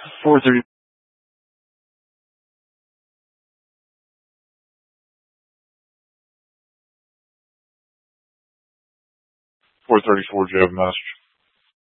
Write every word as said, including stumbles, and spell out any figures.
four thirty. four thirty-four, do you have a message?